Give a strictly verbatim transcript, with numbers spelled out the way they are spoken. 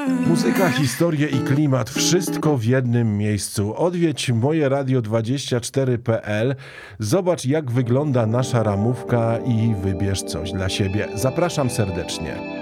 Muzyka, historie i klimat, wszystko w jednym miejscu. Odwiedź moje radio dwadzieścia cztery kropka p l, zobacz jak wygląda nasza ramówka i wybierz coś dla siebie. Zapraszam serdecznie.